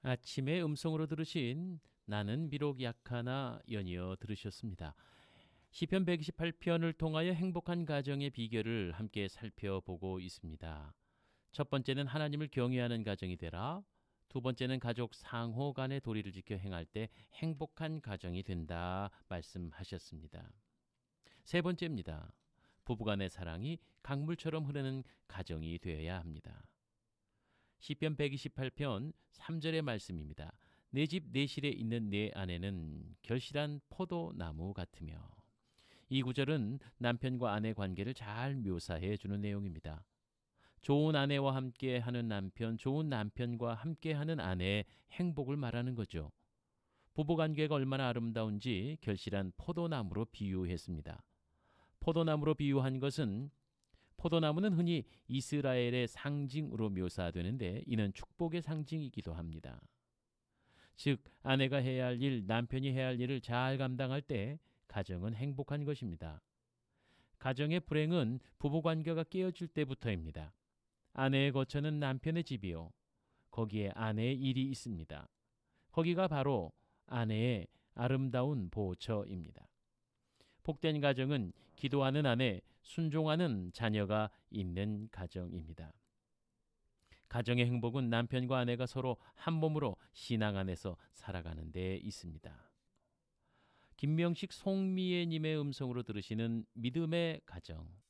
아침에 음성으로 들으신 나는 비록 약하나 연이어 들으셨습니다. 시편 128편을 통하여 행복한 가정의 비결을 함께 살펴보고 있습니다. 첫 번째는 하나님을 경외하는 가정이 되라. 두 번째는 가족 상호 간의 도리를 지켜 행할 때 행복한 가정이 된다 말씀하셨습니다. 세 번째입니다. 부부간의 사랑이 강물처럼 흐르는 가정이 되어야 합니다. 시편 128편 3절의 말씀입니다. 내 집 내실에 있는 내 아내는 결실한 포도나무 같으며. 이 구절은 남편과 아내 관계를 잘 묘사해 주는 내용입니다. 좋은 아내와 함께하는 남편, 좋은 남편과 함께하는 아내의 행복을 말하는 거죠. 부부관계가 얼마나 아름다운지 결실한 포도나무로 비유했습니다. 포도나무로 비유한 것은 포도나무는 흔히 이스라엘의 상징으로 묘사되는데 이는 축복의 상징이기도 합니다. 즉 아내가 해야 할 일, 남편이 해야 할 일을 잘 감당할 때 가정은 행복한 것입니다. 가정의 불행은 부부관계가 깨어질 때부터입니다. 아내의 거처는 남편의 집이요. 거기에 아내의 일이 있습니다. 거기가 바로 아내의 아름다운 보처입니다. 복된 가정은 기도하는 아내, 순종하는 자녀가 있는 가정입니다. 가정의 행복은 남편과 아내가 서로 한 몸으로 신앙 안에서 살아가는 데 있습니다. 김명식 송미애님의 음성으로 들으시는 믿음의 가정.